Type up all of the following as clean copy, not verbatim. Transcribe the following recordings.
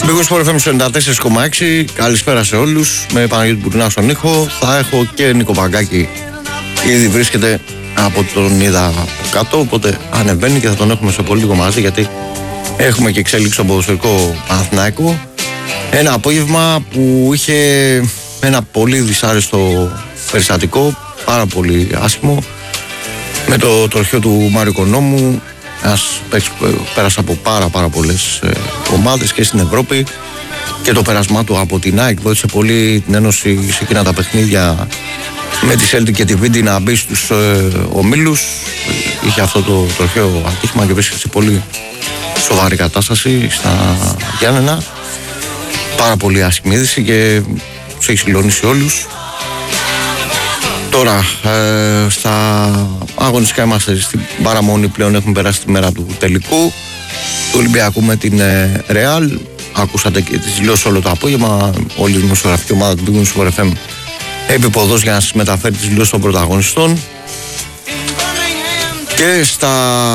Big Sport FM 94,6. Καλησπέρα σε όλους. Με Παναγιώτη Μπουρνά στον ήχο. Θα έχω και Νίκο Παγκάκη. Ήδη βρίσκεται από τον είδα κάτω. Οπότε ανεβαίνει και θα τον έχουμε σε πολύ λίγο μαζί. Γιατί έχουμε και εξέλιξη στον ποδοσφαιρικό Παναθηναϊκό. Ένα απόγευμα που είχε ένα πολύ δυσάρεστο περιστατικό. Πάρα πολύ άσχημο. Με το τροχαίο του Μάριο Οικονόμου. Ένας παίκτης που πέρασε από πάρα πολλές ομάδες και στην Ευρώπη, και το πέρασμά του από την ΑΕΚ βοήθησε πολύ την Ένωση σε εκείνα τα παιχνίδια με τη Celtic και τη Βίντι να μπει στους ομίλους. Είχε αυτό το τροχαίο ατύχημα και βρίσκεται σε πολύ σοβαρή κατάσταση στα Γιάννενα. Πάρα πολύ άσχημη είδηση και τους έχει συγκλονίσει όλους. Τώρα, στα αγωνιστικά είμαστε στην παραμονή πλέον, έχουμε περάσει τη μέρα του τελικού του Ολυμπιακού με την Ρεάλ. Ακούσατε και τις δηλώσεις όλο το απόγευμα. Όλη η δημοσιογραφική ομάδα του Big Sport FM επίποδος για να σας μεταφέρει τις δηλώσεις των πρωταγωνιστών. Και στα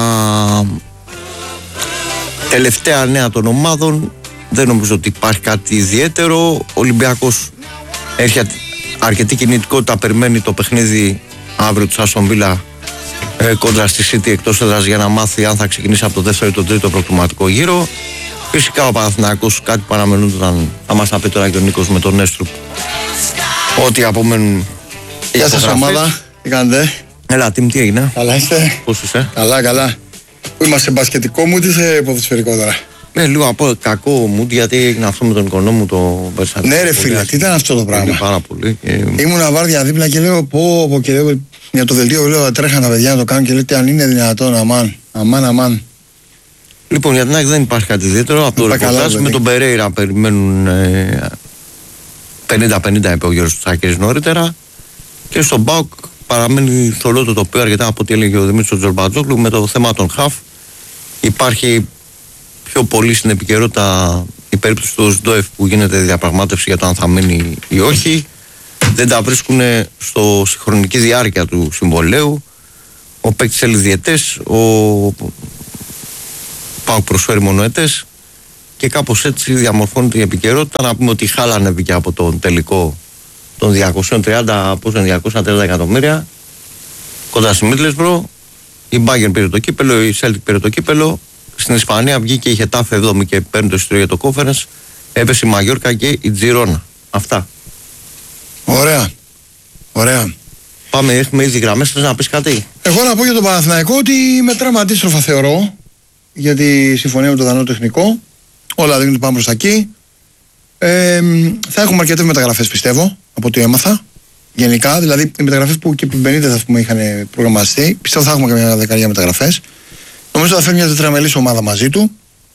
τελευταία νέα των ομάδων δεν νομίζω ότι υπάρχει κάτι ιδιαίτερο. Ο Ολυμπιακός έχει αρκετή κινητικότητα, περιμένει το παιχνίδι αύριο του Άστον Βίλα κόντρα στη City εκτός έδρας για να μάθει αν θα ξεκινήσει από το δεύτερο ή το τρίτο προκριματικό γύρο. Φυσικά ο Παναθηναϊκός, κάτι που αναμενόταν, θα μας τα πει τώρα και ο Νίκος με τον Έστρουπ, ότι απομένουν. Γεια σας ομάδα, τι κάνετε? Έλα, τι έγινε? Καλά είστε? Πώς είσαι? Καλά. Που είμαστε μπασκετικό μου ή σε ποδοσφαιρικό τώρα? Λίγο από κακό μου, γιατί έγινε αυτό με τον Οικονόμου το περιστατικό. Ναι ρε φίλε, τι ήταν αυτό το πράγμα? Πάρα πολύ. Ήμουνα βάρδια δίπλα και λέω πω και λέω για το δελτίο, λέω τρέχαν τα παιδιά να το κάνουν και λέω τι αν είναι δυνατόν, αμάν. Λοιπόν, για την ΑΕΚ δεν υπάρχει κάτι ιδιαίτερο. Από το ρεπορτάζ με τον Περέιρα περιμένουν 50-50, είπε ο Γιώργος Τσάκης νωρίτερα. Και στον ΠΑΟΚ παραμένει θολό το τοπίο, αρκετά από ό,τι έλεγε ο Δημήτρης Τζορμπατζόγλου. Με το θέμα των ΧΑΦ υπάρχει πιο πολύ στην επικαιρότητα η περίπτωση του ΟΣΔΟΕΦ που γίνεται διαπραγμάτευση για το αν θα μείνει ή όχι. Δεν τα βρίσκουν στο συγχρονική διάρκεια του συμβολέου. Ο παίκτης θέλει διετές, ο ΠΑΟΚ προσφέρει μονοετές και κάπως έτσι διαμορφώνεται η επικαιρότητα. Να πούμε ότι χάλανε και από τον τελικό των 230 εκατομμύρια κοντά στη Μίτλεσμπρο. Η Μπάγκερν πήρε το κύπελο, η Celtic πήρε το κύπελο. Στην Ισπανία βγήκε, είχε τάφε 7η και παίρνει το εισιτήριο για το Conference. Έπεσε η Μαγιόρκα και η Τζιρόνα. Αυτά. Ωραία. Πάμε, έχουμε ήδη γραμμές. Θες να πεις κάτι? Εγώ να πω για τον Παναθηναϊκό ότι μετράμε αντίστροφα θεωρώ για τη συμφωνία με το δανό τεχνικό. Όλα δείχνουν ότι πάμε προς τα εκεί. Θα έχουμε αρκετές μεταγραφές πιστεύω, από ό,τι έμαθα. Γενικά, δηλαδή οι μεταγραφές που και πριν 50 θα πούμε είχαν προγραμματιστεί. Πιστεύω θα έχουμε και μια δεκαετία μεταγραφές. Νομίζω θα φέρει μια τετραμελής ομάδα μαζί του.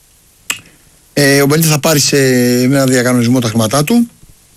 Ο Μπενίτες θα πάρει σε ένα διακανονισμό τα χρήματά του.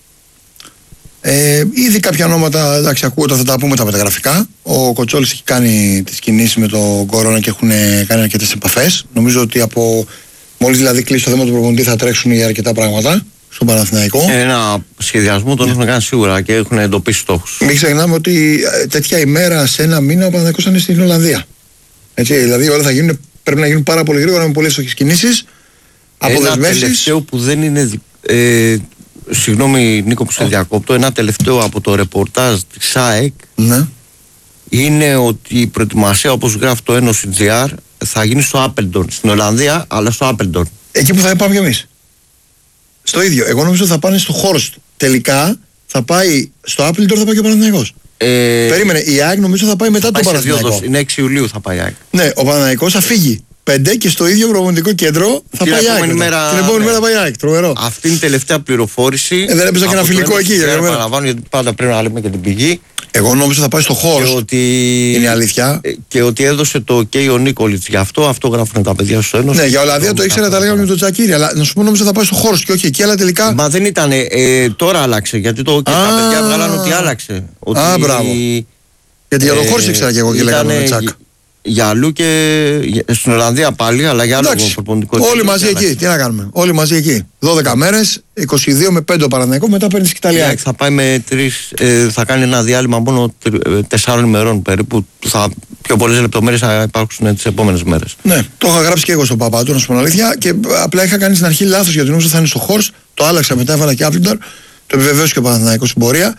Ήδη κάποια ονόματα, εντάξει, ακούγονται, θα τα πούμε τα μεταγραφικά. Ο Κοτσόλης έχει κάνει τις κινήσεις με τον Κορώνα και έχουν κάνει αρκετές επαφές. Νομίζω ότι μόλις δηλαδή κλείσει το θέμα του προπονητή θα τρέξουν για αρκετά πράγματα στον Παναθηναϊκό. Ένα σχεδιασμό τον έχουν κάνει σίγουρα και έχουν εντοπίσει στόχους. Μην ξεχνάμε ότι τέτοια ημέρα σε ένα μήνα ο Παναθηναϊκός είναι στην Ολλανδία. Έτσι, δηλαδή όλα πρέπει να γίνουν πάρα πολύ γρήγορα με πολλές στοχές κινήσεις. Ένα τελευταίο που δεν είναι. Συγγνώμη Νίκο που σε διακόπτω. Ένα τελευταίο από το ρεπορτάζ της ΑΕΚ είναι ότι η προετοιμασία, όπως γράφει το Ένωση GR, θα γίνει στο Άπελντον. Στην Ολλανδία, αλλά στο Άπελντον. Εκεί που θα πάμε κι εμείς. Στο ίδιο. Εγώ νομίζω ότι θα πάνε στο χώρο του. Τελικά θα πάει στο Άπελντον, θα πάει και ο Παναθηναϊκός. Περίμενε, η ΑΕΚ νομίζω θα πάει μετά τον Παναθηναϊκό. Είναι 6 Ιουλίου θα πάει η ΑΕΚ. Ναι, ο Παναθηναϊκός θα φύγει 5 και στο ίδιο προπονητικό κέντρο θα πάει η ΑΕΚ. Την επόμενη μέρα πάει η ΑΕΚ. Τρομερό. Αυτή είναι η τελευταία πληροφόρηση. Δεν έπαιζα και ένα φιλικό εκεί. Παραλαμβάνω, γιατί πάντα πρέπει να λέμε και την πηγή. Εγώ νόμιζα θα πάει στο χώρο. Είναι αλήθεια. Και ότι έδωσε το OK ο Νίκολιτς γι' αυτό γράφουν τα παιδιά στο Ένωση. Ναι, για Ολλανδία το ήξερα, τα λέγαμε με τον Τζακίρι. Αλλά να σου πω, νόμιζα θα πάει στο χώρο και όχι εκεί, αλλά τελικά. Μα δεν ήταν. Τώρα άλλαξε. Γιατί τα παιδιά βγάλανε ότι άλλαξε. Μπράβο. Γιατί για το χώρο ήξερα και εγώ και λέγαμε με Τσακ. Για αλλού και στην Ολλανδία πάλι, αλλά για άλλο προπονητικό. Όλοι μαζί εκεί, τι να κάνουμε. Όλοι μαζί εκεί. 12 μέρες, 22 με 5 ο Παναθηναϊκό, μετά παίρνει Ιταλία. Θα πάει με 3, θα κάνει ένα διάλειμμα μόνο 4 ημερών περίπου. Θα πιο πολλές λεπτομέρειες θα υπάρξουν τις επόμενες μέρες. Ναι, το είχα γράψει και εγώ στον Παπαδού, να σου πω την αλήθεια. Και απλά είχα κάνει στην αρχή λάθος γιατί νόμιζα θα είναι στο Χορς. Το άλλαξα μετά, έβαλα και Άπλινταρ. Το επιβεβαίωσε και ο Παναθηναϊκός στην πορεία.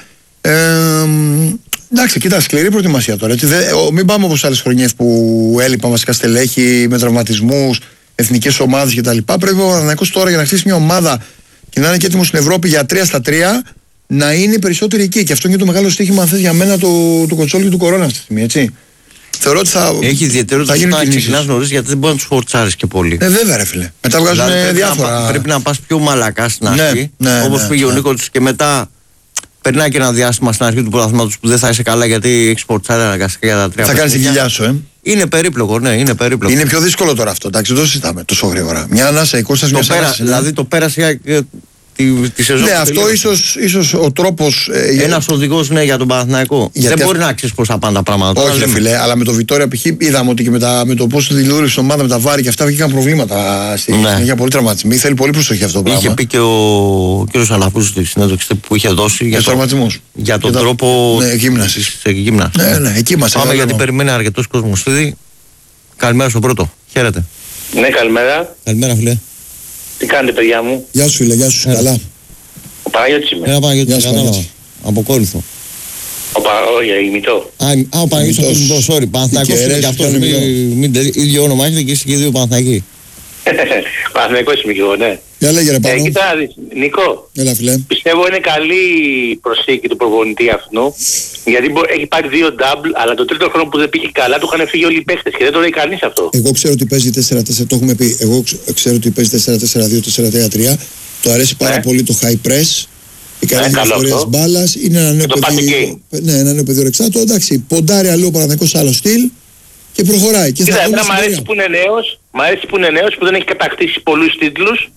Εντάξει, κοίτα, σκληρή προετοιμασία τώρα. Έτσι, μην πάμε όπως άλλες χρονιές που έλειπαν βασικά στελέχη με τραυματισμούς, εθνικές ομάδες κτλ. Πρέπει ο Παναθηναϊκός τώρα για να χτίσει μια ομάδα και να είναι και έτοιμος στην Ευρώπη για 3-3 να είναι περισσότεροι εκεί. Και αυτό είναι και το μεγάλο στοίχημα, αν θες, για μένα του Κοτσόλη και του Κορώνα αυτή τη στιγμή. Έτσι. Θεωρώ ότι έχει ιδιαιτερότητα να ξεκινάς νωρίς γιατί δεν μπορεί να τους φορτσάρεις και πολύ. Βέβαια, ρε φίλε. Μετά βγάζουν δηλαδή, διάφορα. Πρέπει να πας πιο μαλακά στην αρχή. Όπως πήγε ο Νίκος και μετά. Περνάει και ένα διάστημα στην αρχή του πρωταθλήματος που δεν θα είσαι καλά γιατί έχεις φορτσάρει αναγκαστικά για τα 3. Θα κάνεις την κοιλιά σου, Είναι περίπλοκο, ναι, είναι περίπλοκο. Είναι πιο δύσκολο τώρα αυτό, εντάξει, δεν το συζητάμε τόσο γρήγορα. Μια ανάσα, η Κώστας μια ανάσα. Δηλαδή το πέρασε τη σεζόν. Ναι, αυτό ίσως ο τρόπος. Ένας οδηγός, ναι, για τον Παναθηναϊκό. Δεν μπορεί να ξέρει πώς θα πάνε τα πράγματα. Όχι, φίλε, αλλά με το Βιτόρια π.χ. είδαμε ότι και με το πώς δηλούλησε η ομάδα με τα βάρη και αυτά βγήκαν προβλήματα στη για πολύ τραυματισμοί. Θέλει πολύ προσοχή αυτό το πράγμα. Είχε πει και ο κ. Αλαφούς στη συνέντευξη που είχε δώσει για τον τρόπο γύμνασης. Ναι, εκεί είμαστε. Πάμε γιατί περιμένει αρκετός κόσμος. Καλημέρα στον πρώτο. Χαίρετε. Ναι, καλημέρα. Καλημέρα, φίλε. Τι κάνετε, παιδιά μου? Γεια σου, φίλε, γεια σου, καλά. Ο Παναγιώτης είμαι. Παναγιώτης, κατάλαβα. Από Κόρινθο. Όχι, ημιτό. Ο Παναγιώτης είναι το sorry. Παναθηναϊκός είναι και αυτός. Ίδιο όνομα έχετε και εσείς και οι δύο Παναθηναϊκοί. Παναθηναϊκός είμαι και εγώ, ναι. Για λέγε ρε πάνω. Κοίτα, Νικό. Έλα, φίλε. Πιστεύω είναι καλή προσθήκη του προπονητή αυτού. Γιατί έχει πάρει 2 double, αλλά το τρίτο χρόνο που δεν πήγε καλά του είχαν φύγει όλοι οι παίχτες και δεν το λέει κανείς αυτό. Εγώ ξέρω ότι παίζει 4-4, το έχουμε πει. Εγώ ξέρω ότι παίζει 4-4-2, 4-3-3. Του αρέσει πάρα πολύ το high press. Η καλή δικτωρία της μπάλας. Είναι ένα νέο παιδί. Ναι, ένα νέο παιδί ορεξάτο. Εντάξει, ποντάρει αλλού ο Παναθηναϊκός άλλο στυλ και προχωράει. Και κοίτα, εμένα μου αρέσει που είναι νέος. Μ' αρέσει που είναι νέος, που δεν έχει κατακτήσει πολλούς τίτλους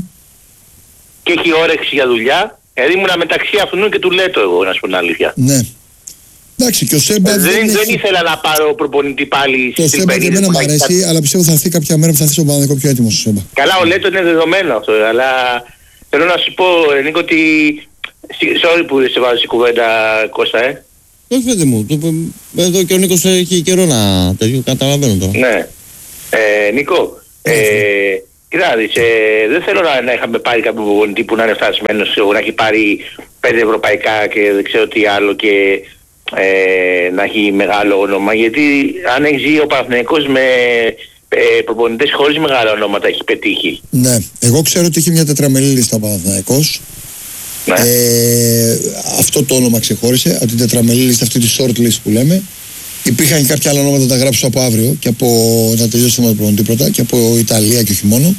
και έχει όρεξη για δουλειά. Δηλαδή ήμουνα μεταξύ αυτού και του Λέτο εγώ, να σου πω την αλήθεια. Ναι. Εντάξει, και ο Σέμπα δεν ήθελα να πάρω προπονητή πάλι στην Σέμπα και εμένα μου αρέσει, αλλά πιστεύω θα έρθει κάποια μέρα που θα έρθει στον Παναθηναϊκό πιο έτοιμος ο Σέμπα. Καλά, ο Λέτο είναι δεδομένο αυτό, αλλά θέλω να σου πω, Νίκο, ότι... Sorry που σε βάζω στην κουβέντα, Κώστα, Όχι, παιδί μου, εδώ και ο Νίκος έχει καιρό να τέτοιο, καταλαβαίνω τώρα. Ναι. Νίκο, κοίτα, δεν θέλω να είχαμε πάρει κάποιο προπονητή που να είναι φτασμένος, να έχει πάρει 5 ευρωπαϊκά και δεν ξέρω τι άλλο και να έχει μεγάλο όνομα, γιατί αν έχει ζει ο Παναθηναϊκός με προπονητές χωρίς μεγάλα ονόματα έχει πετύχει. Ναι, εγώ ξέρω ότι έχει μια τετραμελή λίστα ο Παναθηναϊκός. Ναι. Αυτό το όνομα ξεχώρισε από την τετραμελή λίστα, αυτή τη short list που λέμε. Υπήρχαν και κάποια άλλα ονόματα, τα γράψω από αύριο και από να τελειώσει το προπονητή πρώτα και από Ιταλία και όχι μόνο.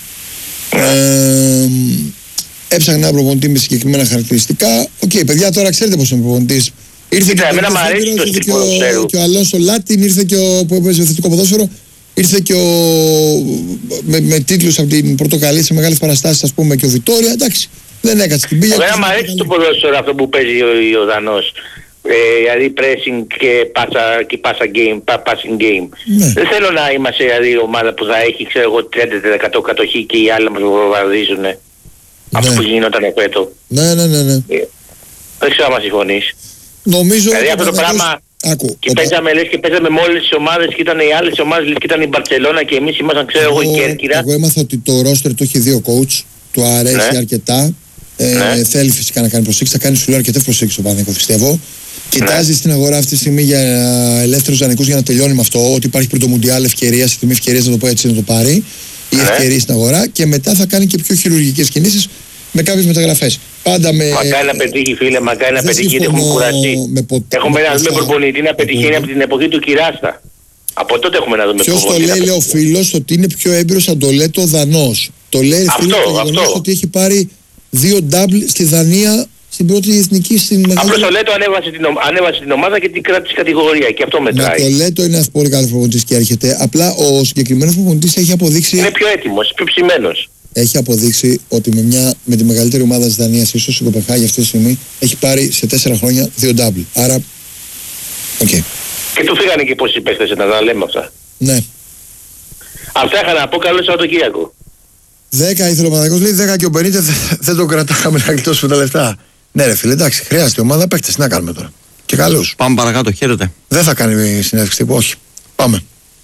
Έψαχνα ένα προπονητή με συγκεκριμένα χαρακτηριστικά. Οκ, παιδιά, τώρα ξέρετε πώς είναι ο προπονητής. Ήρθε και ο Αλόνσο Λάτιν, ήρθε και ο που έπαιζε θετικό ποδόσφαιρο, ήρθε και με τίτλους από την Πορτοκαλί σε μεγάλες παραστάσεις, ας πούμε, και ο Βιτόρια. Εντάξει, δεν έκατσε την πήγε. Εμένα μου αρέσει το ποδόσφαιρο αυτό που παίζει ο Δανός. Δηλαδή pressing και passing game. Ναι. Δεν θέλω να είμαστε δηλαδή ομάδα που θα έχει, ξέρω εγώ, 30% κατοχή και οι άλλοι μας βομβαρδίζουν. Ναι. Αυτό που γινόταν φέτος. Ναι. Δεν ξέρω αν μας συμφωνείς. Νομίζω δηλαδή αυτό το πράγμα. Και παίζαμε με όλες τις ομάδες και ήταν οι άλλες ομάδες και ήταν η Μπαρτσελώνα και εμείς ήμασταν, ξέρω εγώ, η Κέρκυρα. Εγώ έμαθα ότι το roster το έχει 2 coach. Του αρέσει αρκετά. Θέλει φυσικά να κάνει προσέξη. Θα κάνει σου λέω αρκετές προσέξεις ο Παναθηναϊκός, πιστεύω. Κοιτάζει στην αγορά αυτή τη στιγμή για ελεύθερους δανεικούς για να τελειώνει με αυτό. Ότι υπάρχει πριν το Μουντιάλ ευκαιρία, στη τιμή ευκαιρία να το πω έτσι, να το πάρει. Η ευκαιρία στην αγορά και μετά θα κάνει και πιο χειρουργικές κινήσεις με κάποιες μεταγραφές. Πάντα με. Μακάρι να πετύχει, φίλε, μακάρι να πετύχει, γιατί έχουμε κουραστεί. Έχουμε να δούμε προπονητή να πετυχαίνει από την εποχή του Κυράστα. Από τότε έχουμε να δούμε προπονητή. Ποιος το λέει, λέει ο φίλος, ότι είναι πιο έμπειρος αν το λέει το Δανός. Το λέει φίλος ότι έχει πάρει 2 double στη Δανία στην πρώτη εθνική στην μεγάλη. Απλώς το Λέτο ανέβασε την ομάδα και την κράτησε κατηγορία και αυτό μετράει. Το Λέτο είναι ένας πολύ καλός προπονητής και έρχεται. Απλά ο συγκεκριμένος προπονητής έχει αποδείξει. Είναι πιο έτοιμος, πιο ψημένος. Έχει αποδείξει ότι με τη μεγαλύτερη ομάδα της Δανίας, ίσως η Κοπενχάγη αυτή τη στιγμή, έχει πάρει σε 4 χρόνια 2 double. Άρα. Okay. Και του φύγανε και πόσοι παίχτες να τα λέμε αυτά. Ναι. Αυτά είχα να πω, καλό Σαββατοκύριακο. 10 ήθελε ο Παναθηναϊκός, λέει 10 και ο Μπενίτεθ δεν το κρατάγαμε να γλιτώσουμε τα λεφτά. Ναι, ρε φίλε, εντάξει, χρειάζεται ομάδα παίκτες. Τι να κάνουμε τώρα. Και καλούς. Πάμε παρακάτω, χαίρετε. Δεν θα κάνει συνέντευξη τύπου, όχι. Πάμε.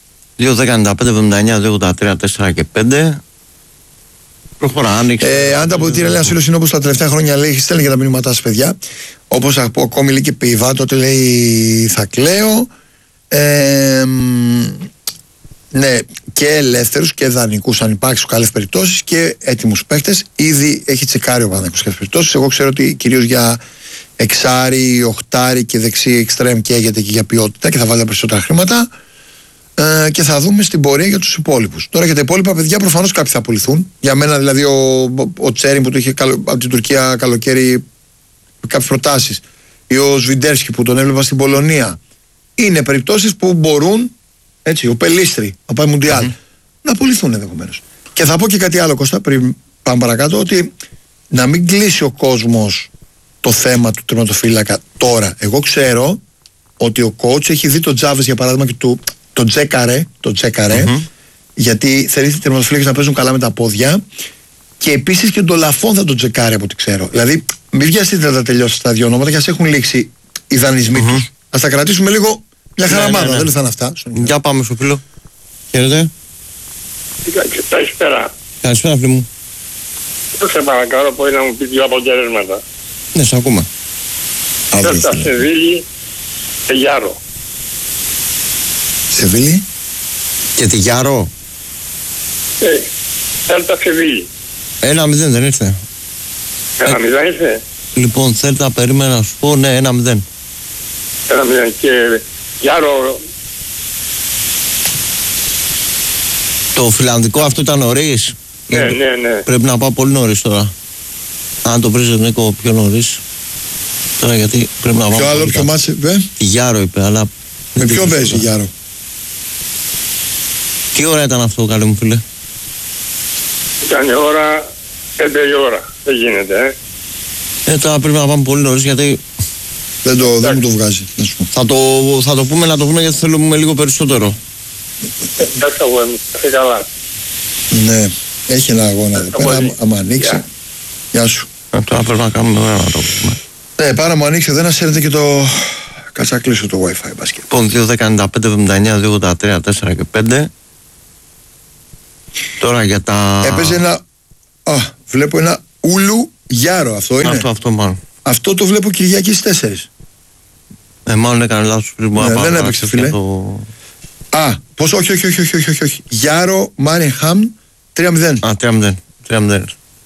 2-10-95-79-2-83-4 και 5. Προχωρά, άνοιξε. Αν τα αποδητήρια λέει ένα φίλο είναι όπως τα τελευταία χρόνια λέει, στέλνει και τα μηνύματά σας, παιδιά. Όπως ακόμη λέει και Πιβά, τότε λέει θα κλαίω. Ναι, και ελεύθερους και δανεικούς αν υπάρξουν καλές περιπτώσεις και έτοιμους παίχτες. Ήδη έχει τσεκάρει ο Παναθηναϊκός καλές περιπτώσεις. Εγώ ξέρω ότι κυρίως για εξάρι, οχτάρι και δεξί εξτρέμ καίγεται και για ποιότητα και θα βάλει περισσότερα χρήματα. Και θα δούμε στην πορεία για τους υπόλοιπους. Τώρα για τα υπόλοιπα παιδιά προφανώς κάποιοι θα απολυθούν. Για μένα δηλαδή ο Τσέριν που το είχε από την Τουρκία καλοκαίρι κάποιες προτάσεις, ή ο Σβιντέρσκι που τον έβλεπα στην Πολωνία, είναι περιπτώσεις που μπορούν, έτσι, ο Πελίστρη να πάει Μουντιάλ, να απολυθούν ενδεχομένως. Και θα πω και κάτι άλλο, Κώστα, πριν πάμε παρακάτω, ότι να μην κλείσει ο κόσμος το θέμα του τερματοφύλακα τώρα. Εγώ ξέρω ότι ο coach έχει δει τον Τζάβες για παράδειγμα και τον τσέκαρε, γιατί θέλει οι τερματοφύλακες να παίζουν καλά με τα πόδια, και επίσης και τον Λαφόν θα τον τσεκάρει από ό,τι ξέρω. Δηλαδή, μην βιαστείτε να τα τελειώσετε τα δύο ονόματα, γιατί ας έχουν λήξει οι δανεισμοί τους. Ας τα κρατήσουμε λίγο μια χαραμάδα, δεν θα είναι αυτά. Για πάμε στο φίλο. Χαίρετε. Καλησπέρα. Καλησπέρα, φίλοι μου. Σε παρακαλώ πολύ να μου πει δύο αποτελέσματα. Ναι, σε ακούμε. Θέλτα Σεβίλη και Γιάρο. Σεβίλη και τη Γιάρο. Θέλτα Σεβίλη. 1-0 δεν ήρθε? 1-0 ήρθε. Λοιπόν, Θέλτα περίμενα να σου πω, ναι, 1-0. 1-0 και Γιάρο. Το φιλανδικό αυτό ήταν νωρίς. Ναι. Πρέπει να πάω πολύ νωρίς τώρα. Αν το βρεις Νίκο πιο νωρίς. Τώρα γιατί πρέπει να πάω. Ποιο άλλο, ποιο μάτς είπε? Η Γιάρο είπε, αλλά... Με ποιο παίζει η Γιάρο? Τι ώρα ήταν αυτό, καλή μου φίλε? Ήταν η ώρα 5 η ώρα. Δεν γίνεται, Τώρα πρέπει να πάμε πολύ νωρίς γιατί... Δεν μου το βγάζει. Θα το πούμε, να το πούμε γιατί θέλουμε λίγο περισσότερο. Εντάξει, εγώ είμαι καλά. Ναι, έχει ένα αγώνα εδώ πέρα, άμα ανοίξει. Γεια σου. Τώρα πρέπει να κάνουμε να το πούμε. Ναι, πάρα μου ανοίξει, δεν ασέρετε και το... Κάτσε να κλείσω το Wi-Fi μπάσκετ. Λοιπόν, 2-10-95-79-2-83-4 και 5. Τώρα για τα... Έπαιζε ένα... βλέπω ένα Ούλου Γιάρο, αυτό είναι? Αυτό μάλλον. Αυτό το βλέπω Κυριακή στις 4. Μάλλον έκανε λάθος πριν. Δεν έπαιξε, φίλε. Πώς, όχι. Γιάρο, Μάνιχαμ, 3-0. 3-0.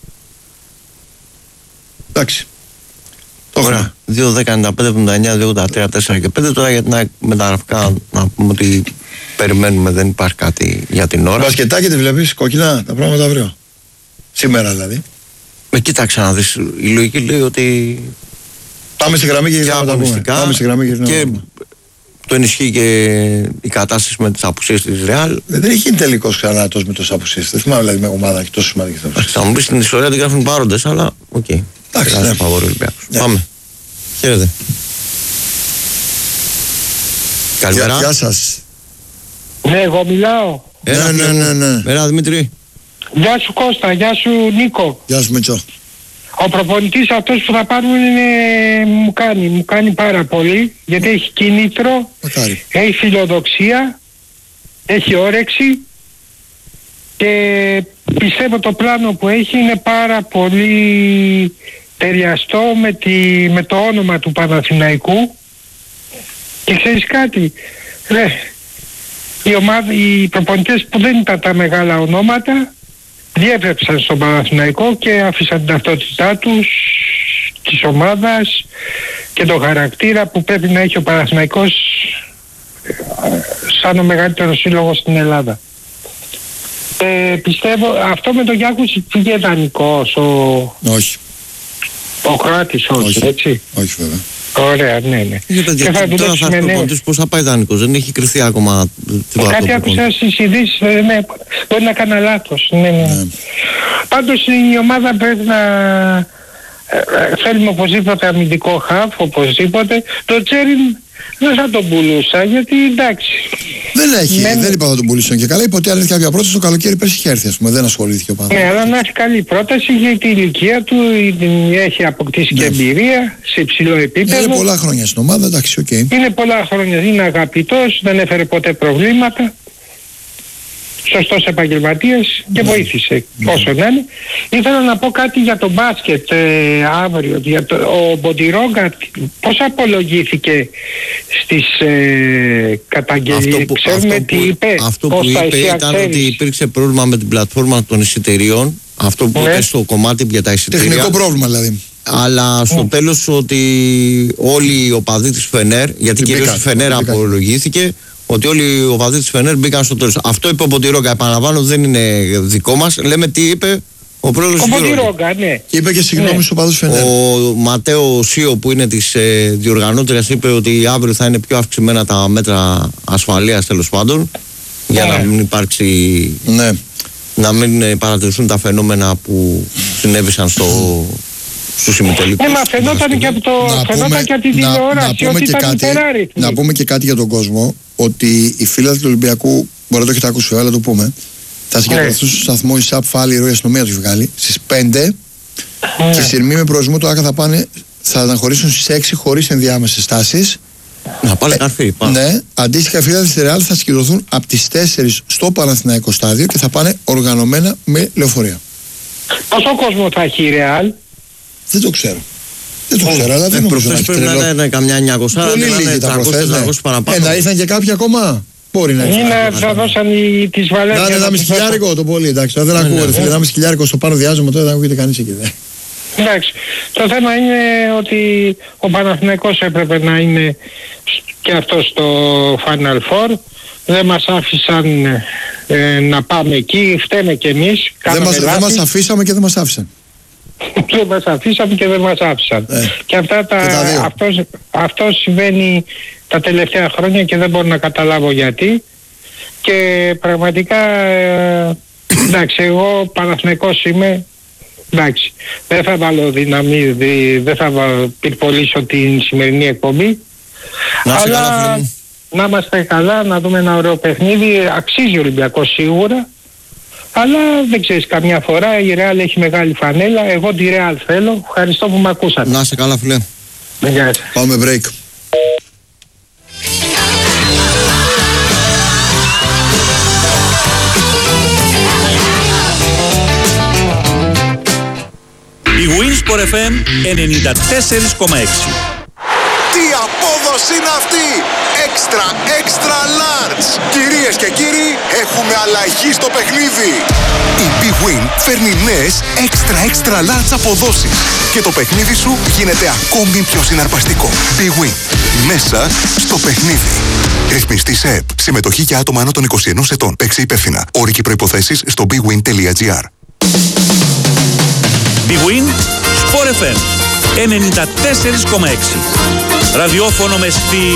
Εντάξει. Ωραία. 2-10-95-79-2-83-4 και 5. Τώρα για την μεταγραφικά να πούμε ότι περιμένουμε, δεν υπάρχει κάτι για την ώρα. Μπασκετάκι τη βλέπεις, κόκκινα τα πράγματα αύριο? Σήμερα δηλαδή. Κοίταξε να δεις, η λογική λέει ότι... Πάμε στη γραμμή και και το ενισχύει και η κατάσταση με τις απουσίες της Ρεάλ. Δεν έχει γίνει τελικός ξανά τόσο με τόσες απουσίες. Δεν θυμάμαι δηλαδή με ομάδα και τόσο σημαντικές απουσίες. Θα μου πεις την ιστορία την γράφουν πάροντες, αλλά οκ. Εντάξει, ναι. Πάμε. Χαίρετε. Καλημέρα. Γεια σας. Ναι, εγώ μιλάω. Ναι. Έλα, Δημήτρη. Γεια σου Κώστα, γεια σου Νίκο. Γεια σου Μητσό. Ο προπονητής αυτός που θα πάρουμε μου κάνει πάρα πολύ, γιατί έχει κίνητρο, έχει φιλοδοξία, έχει όρεξη και πιστεύω το πλάνο που έχει είναι πάρα πολύ ταιριαστό με το όνομα του Παναθηναϊκού. Και ξέρεις κάτι, οι προπονητές που δεν ήταν τα μεγάλα ονόματα διέπρεψαν στον Παναθηναϊκό και άφησαν την ταυτότητά τους, της ομάδας και το χαρακτήρα που πρέπει να έχει ο Παναθηναϊκός σαν ο μεγαλύτερος σύλλογος στην Ελλάδα. Πιστεύω αυτό με τον Γιάκουσιτ πήγε δανεικός Όχι. Ο Κροάτης όχι, έτσι? Όχι βέβαια. Ωραία, ναι. Και θα δουλέψει με νέους. Πώς θα πάει δανεικός, δεν έχει κρυφθεί ακόμα τίποτα. Κάτι άκουσα στις ειδήσεις, ναι, μπορεί να κάνω λάθος. Ναι. Πάντως η ομάδα πρέπει θέλουμε οπωσδήποτε αμυντικό χαφ, οπωσδήποτε. Το Τσέριν δεν θα τον πουλούσα, γιατί εντάξει. Δεν είπα να τον πουλήσουν και καλά. Είπε ότι αν έρθει κάποια πρόταση το καλοκαίρι πέρσι είχε έρθει, ας πούμε. Δεν ασχολήθηκε ο Παναθηναϊκός. Ναι, αλλά να έχει καλή πρόταση για την ηλικία του, έχει αποκτήσει και εμπειρία σε υψηλό επίπεδο. Είναι πολλά χρόνια στην ομάδα, εντάξει, οκ. Είναι πολλά χρόνια, είναι αγαπητός, δεν έφερε ποτέ προβλήματα. Σωστός επαγγελματίας και βοήθησε όσο να είναι. Ήθελα να πω κάτι για το μπάσκετ αύριο. Ο Μποντιρόγκα πώς απολογήθηκε στις καταγγελίες? Ξέρουμε τι είπε? Αυτό που είπε ήταν ότι υπήρξε πρόβλημα με την πλατφόρμα των εισιτηρίων. Αυτό που είπε στο κομμάτι για τα εισιτήρια. Τεχνικό πρόβλημα δηλαδή. Αλλά στο τέλος ότι όλοι οι οπαδοί της Φενέρ, γιατί κυρίως η Φενέρ απολογήθηκε, ότι όλοι οι οπαδοί της Φενέρ μπήκαν στο τέλος. Αυτό είπε ο Μποντιρόγκα. Επαναλαμβάνω, δεν είναι δικό μας. Λέμε τι είπε ο πρόεδρος του Μποντιρόγκα, ναι. Και είπε και συγγνώμη στους οπαδούς Φενέρ. Ο Ματέο Σίο, που είναι της διοργανώτριας, είπε ότι αύριο θα είναι πιο αυξημένα τα μέτρα ασφαλείας, τέλος πάντων, για να μην υπάρξει. Ναι. Να μην παρατηρηθούν τα φαινόμενα που συνέβησαν στους ημιτελικούς. Μα φαινόταν και από την τηλεόραση ότι ήταν υπεράριθμοι. Να πούμε και κάτι για τον κόσμο, ότι οι φίλοι του Ολυμπιακού, μπορεί να το έχετε ακούσει, αλλά το πούμε, θα συγκεντρωθούν στο σταθμό η ΣΑΠ Φάλη, η ροή αστυνομία του έχει βγάλει, στις 5 και σειρμοί με προορισμό του ΆΚΑ θα αναχωρήσουν στις 6 χωρίς ενδιάμεσες στάσεις. Να πάνε καρφί. Ναι, αντίστοιχα οι φίλοι της Ρεάλ θα συγκεντρωθούν από τις 4 στο Παναθηναϊκό στάδιο και θα πάνε οργανωμένα με λεωφορεία. Πόσο κόσμο θα έχει η Ρεάλ? Δεν το ξέρω. Αλλά δεν νομίζω να έχει τρελό. Πρέπει να είναι καμιά 900, πολύ λίγοι τα προχθές, παραπάνω. Να ήρθαν και κάποια ακόμα. Μπορεί να είναι. Θα δώσαν τις Βαλένθια. Να είναι 1,5 το πολύ, εντάξει. Δεν ακούγεται. 1,5 στο πάνω διάζουμε τώρα, δεν ακούγεται κανείς εκεί. Εντάξει. Το θέμα είναι ότι ο Παναθηναϊκός έπρεπε να είναι και αυτό στο Final Four. Δεν μας άφησαν να πάμε εκεί, φταίμε κι εμείς. Δεν μας αφήσαμε και δεν μας άφησαν. Δεν μας αφήσαμε και δεν μας άφησαν. Και αυτό συμβαίνει τα τελευταία χρόνια και δεν μπορώ να καταλάβω γιατί. Και πραγματικά, εντάξει, εγώ Παναθηναϊκός είμαι. Εντάξει, δεν θα βάλω δύναμη, δεν θα πυρπολίσω την σημερινή εκπομπή. Αλλά να είμαστε καλά, να δούμε ένα ωραίο παιχνίδι. Αξίζει ο Ολυμπιακός σίγουρα. Αλλά δεν ξέρεις, καμιά φορά η Real έχει μεγάλη φανέλα. Εγώ τη Real θέλω. Ευχαριστώ που με ακούσατε. Να είσαι καλά, φίλε. Γεια σας. Πάμε break. Η Winsport FM 94,6. Τι απόδοση είναι αυτή! Extra large! Κυρίες και κύριοι, έχουμε αλλαγή στο παιχνίδι! Η Big Win φέρνει νέες extra large αποδόσεις και το παιχνίδι σου γίνεται ακόμη πιο συναρπαστικό. Big Win. Μέσα στο παιχνίδι. Ρυθμιστής ΕΕΠ. Συμμετοχή για άτομα άνω των 21 ετών. Παίξε υπεύθυνα. Όροι και προϋποθέσεις στο bigwin.gr. Big Win Sport FM 94,6. Ραδιόφωνο με στυλ.